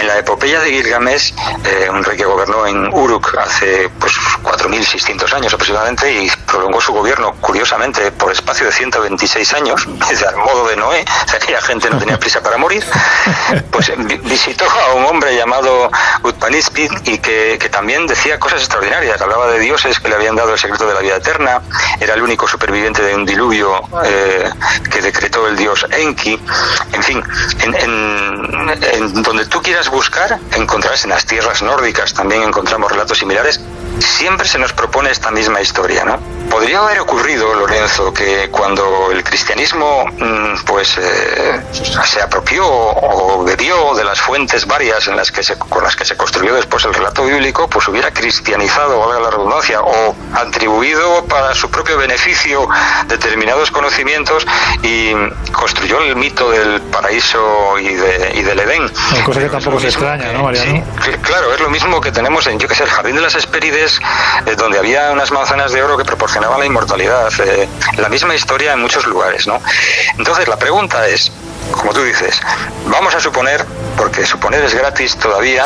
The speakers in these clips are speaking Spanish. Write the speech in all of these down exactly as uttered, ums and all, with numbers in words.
la epopeya de Gilgamesh, eh, un rey que gobernó en Uruk hace pues cuatro mil seiscientos años aproximadamente y prolongó su gobierno, curiosamente, por espacio de ciento veintiséis años, es al modo de Noé, o sea, aquella gente no tenía prisa para morir, pues visitó a un hombre llamado Utpanishpit y que, que también decía cosas extraordinarias, hablaba de dioses que le habían dado el secreto de la vida eterna, era el único superviviente de un diluvio eh, que decretó el dios Enki, en fin, en, en, en donde tú quieras buscar, encontrarás en las tierras nórdicas, también encontramos relatos similares, siempre se nos propone esta misma historia, ¿no? Podría haber ocurrido, Lorenzo, que cuando el cristianismo pues eh, se apropió o bebió de las fuentes varias en las que se, con las que se construyó después el relato bíblico, pues hubiera cristianizado, valga la redundancia, o atribuido para su propio beneficio determinados conocimientos y construyó el mito del paraíso y, de, y del Edén. Una cosa que tampoco se extraña, ¿no, Mariano? Sí, claro, es lo mismo que tenemos en, yo que sé, el Jardín de las Hespérides, eh, donde había unas manzanas de oro que proporcionaban la inmortalidad. Eh, la misma historia en muchos lugares, ¿no? Entonces la pregunta es, como tú dices, vamos a suponer, porque suponer es gratis todavía,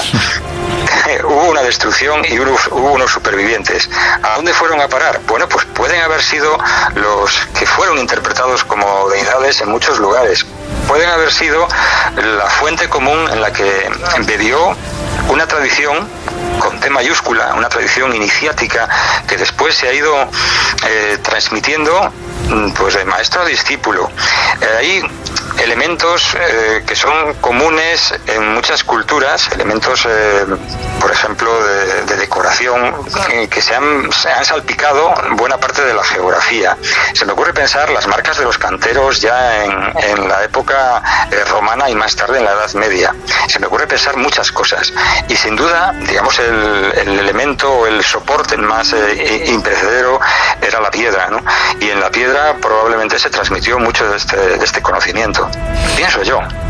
hubo una destrucción y hubo, hubo unos supervivientes. ¿A dónde fueron a parar? Bueno, pues pueden haber sido los que fueron interpretados como deidades en muchos lugares. Pueden haber sido la fuente común en la que bebió una tradición con T mayúscula, una tradición iniciática que después se ha ido eh, transmitiendo pues de maestro a discípulo. Eh, hay elementos eh, que son comunes en muchas culturas, elementos, eh, por ejemplo, de, de decoración, que, que se, han, se han salpicado buena parte de la geografía. Se me ocurre pensar las marcas de los canteros ya en, en la época eh, romana y más tarde en la Edad Media. Se me ocurre pensar muchas cosas. Y sin duda, digamos, el, el elemento, el soporte más eh, imperecedero era la piedra, ¿no? Y en la piedra probablemente se transmitió mucho de este, de este conocimiento. Pienso yo.